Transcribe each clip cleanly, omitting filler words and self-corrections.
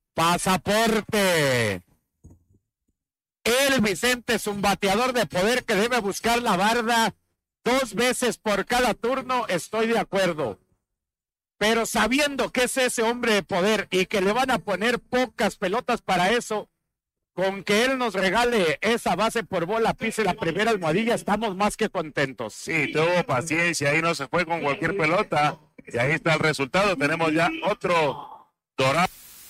Pasaporte. El Vicente es un bateador de poder que debe buscar la barda 2 veces por cada turno, estoy de acuerdo. Pero sabiendo que es ese hombre de poder y que le van a poner pocas pelotas para eso, con que él nos regale esa base por bola, pise la primera almohadilla, estamos más que contentos. Sí, tuvo paciencia, ahí no se fue con cualquier pelota. Y ahí está el resultado, tenemos ya otro dorado.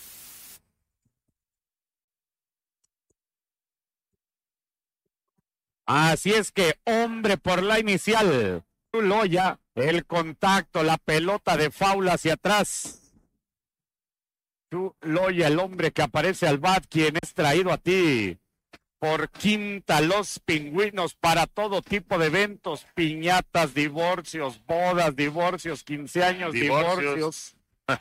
Así es que, hombre por la inicial, Loya, el contacto, la pelota de faula hacia atrás. Loya, el hombre que aparece al bat, quien es traído a ti por Quinta Los Pingüinos para todo tipo de eventos, piñatas, divorcios, bodas, divorcios, 15 años, divorcios.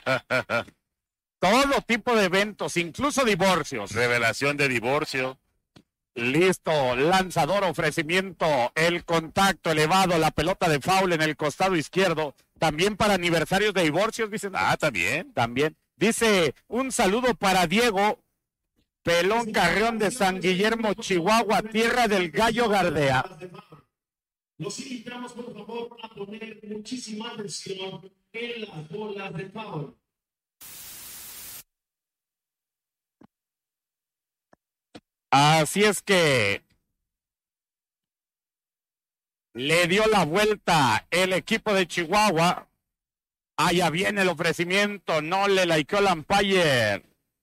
Todo tipo de eventos, incluso divorcios. Revelación de divorcio. Listo, lanzador, ofrecimiento, el contacto elevado, la pelota de foul en el costado izquierdo. También para aniversarios de divorcios, dicen. Ah, también. También. Dice, un saludo para Diego Pelón Carrión de San Guillermo, Chihuahua, tierra del Gallo Gardea. Los invitamos, por favor, a poner muchísima atención en las bolas de foul. Así es que le dio la vuelta el equipo de Chihuahua. Allá viene el ofrecimiento, no le likeó el umpire.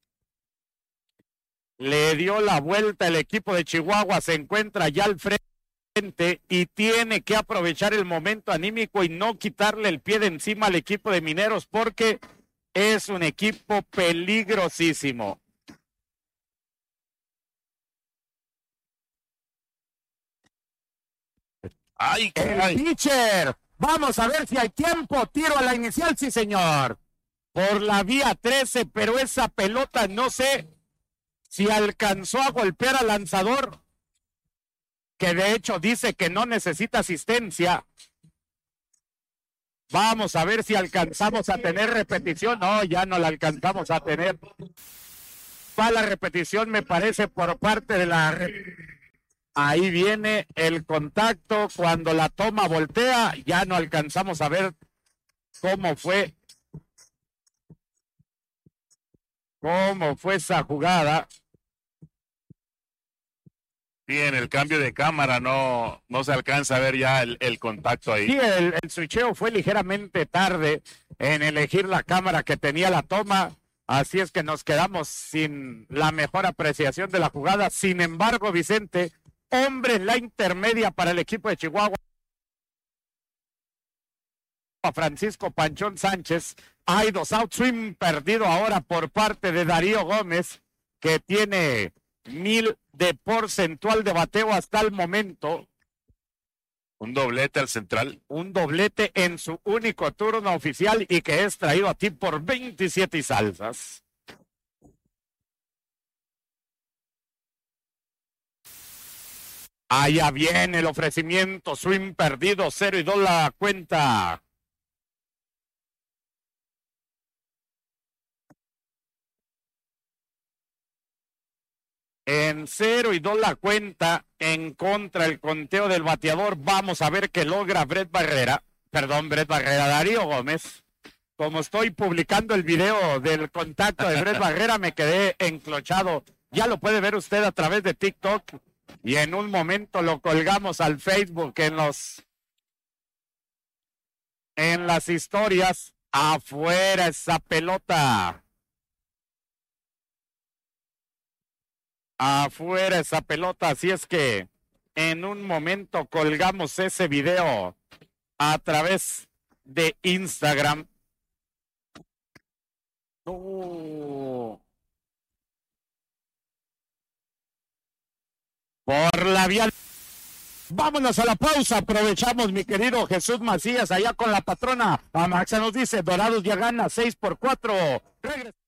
Le dio la vuelta el equipo de Chihuahua, se encuentra ya al frente y tiene que aprovechar el momento anímico y no quitarle el pie de encima al equipo de Mineros porque es un equipo peligrosísimo. ¡Ay, el pitcher! Vamos a ver si hay tiempo. Tiro a la inicial, sí señor. Por la vía 13, pero esa pelota no sé si alcanzó a golpear al lanzador, que de hecho dice que no necesita asistencia. Vamos a ver si alcanzamos a tener repetición. No, ya no la alcanzamos a tener. Va la repetición, me parece, por parte de la... Ahí viene el contacto, cuando la toma voltea, ya no alcanzamos a ver cómo fue esa jugada. Sí, en el cambio de cámara no se alcanza a ver ya el contacto ahí. Sí, el switcheo fue ligeramente tarde en elegir la cámara que tenía la toma, así es que nos quedamos sin la mejor apreciación de la jugada. Sin embargo, Vicente, hombre en la intermedia para el equipo de Chihuahua. Francisco Panchón Sánchez, hay 2 out, swing perdido ahora por parte de Darío Gómez, que tiene 1000 de porcentual de bateo hasta el momento. Un doblete al central. Un doblete en su único turno oficial y que es traído a ti por 27 y salsas. Allá viene el ofrecimiento, swing perdido, 0-2 la cuenta. En 0-2 la cuenta, en contra el conteo del bateador. Vamos a ver qué logra Darío Gómez. Como estoy publicando el video del contacto de Brett Barrera, me quedé enclochado. Ya lo puede ver usted a través de TikTok. Y en un momento lo colgamos al Facebook en las historias. Afuera esa pelota. Afuera esa pelota. Así es que en un momento colgamos ese video a través de Instagram. Por la vía. Vámonos a la pausa. Aprovechamos, mi querido Jesús Macías, allá con la patrona. Amaxa nos dice, Dorados ya gana 6-4. Regresa.